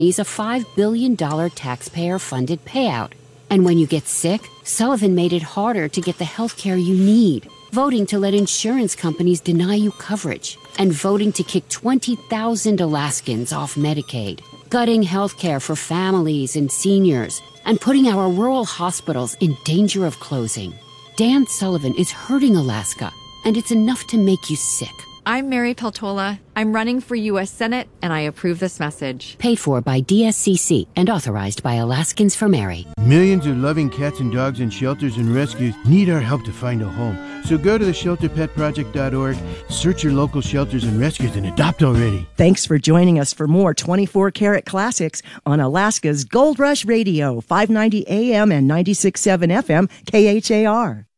is a $5 billion taxpayer-funded payout. And when you get sick, Sullivan made it harder to get the health care you need, voting to let insurance companies deny you coverage, and voting to kick 20,000 Alaskans off Medicaid, gutting health care for families and seniors, and putting our rural hospitals in danger of closing. Dan Sullivan is hurting Alaska, and it's enough to make you sick. I'm Mary Peltola. I'm running for U.S. Senate, and I approve this message. Paid for by DSCC and authorized by Alaskans for Mary. Millions of loving cats and dogs in shelters and rescues need our help to find a home. So go to theshelterpetproject.org, search your local shelters and rescues, and adopt already. Thanks for joining us for more 24 Karat Classics on Alaska's Gold Rush Radio, 590 AM and 96.7 FM, KHAR.